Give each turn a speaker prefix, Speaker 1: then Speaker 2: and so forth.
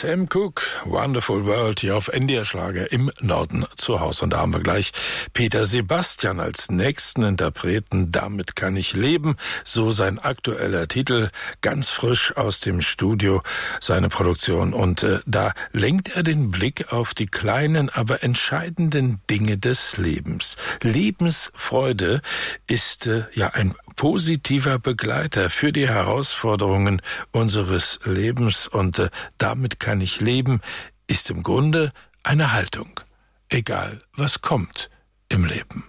Speaker 1: Sam Cooke, Wonderful World, hier auf NDR Schlager im Norden zu Hause. Und da haben wir gleich Peter Sebastian als nächsten Interpreten. Damit kann ich leben, so sein aktueller Titel, ganz frisch aus dem Studio, seine Produktion. Und da lenkt er den Blick auf die kleinen, aber entscheidenden Dinge des Lebens. Lebensfreude ist ja ein positiver Begleiter für die Herausforderungen unseres Lebens, und damit kann ich leben, ist im Grunde eine Haltung, egal was kommt im Leben.